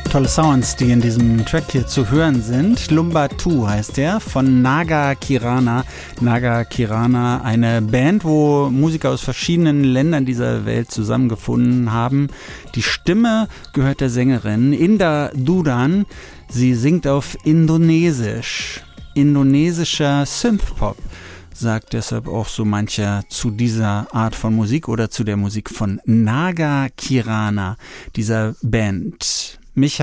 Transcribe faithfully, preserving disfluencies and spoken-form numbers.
Tolle Sounds, die in diesem Track hier zu hören sind. Lumbatu heißt der, von Naga Kirana. Naga Kirana, eine Band, wo Musiker aus verschiedenen Ländern dieser Welt zusammengefunden haben. Die Stimme gehört der Sängerin Indah Duran. Sie singt auf Indonesisch. Indonesischer Synthpop, sagt deshalb auch so mancher zu dieser Art von Musik oder zu der Musik von Naga Kirana, dieser Band. Mich